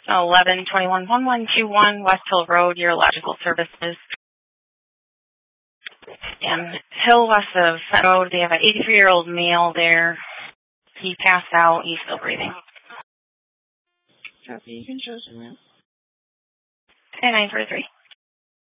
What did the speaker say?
1121-1121 West Hill Road, Urological Services. And Hill, west of Road, they have an 83-year-old male there. He passed out. He's still breathing. Copy. You can choose him, ma'am. Okay, 943.